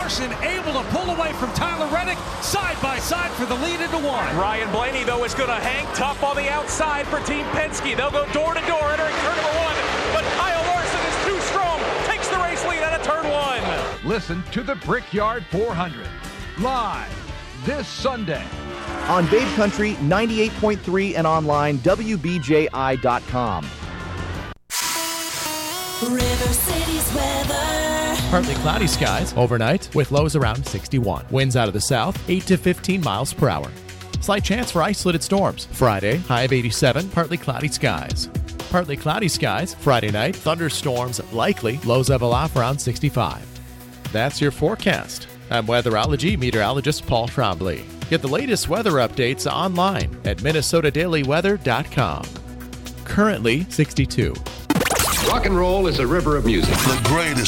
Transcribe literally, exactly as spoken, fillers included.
Larson able to pull away from Tyler Reddick, side by side for the lead into one. Ryan Blaney, though, is going to hang tough on the outside for Team Penske. They'll go door to door entering turn number one, but Kyle Larson is too strong, takes the race lead out of turn one. Listen to the Brickyard four hundred live this Sunday on Babe Country ninety-eight point three and online W B J I dot com. River City's weather. Partly cloudy skies overnight with lows around sixty-one. Winds out of the south, eight to fifteen miles per hour. Slight chance for isolated storms. Friday, high of eighty-seven, partly cloudy skies. Partly cloudy skies Friday night, thunderstorms likely, lows level off around sixty-five. That's your forecast. I'm weatherology meteorologist Paul Trombley. Get the latest weather updates online at Minnesota Daily Weather dot com. Currently sixty-two. Rock and roll is a river of music. The greatest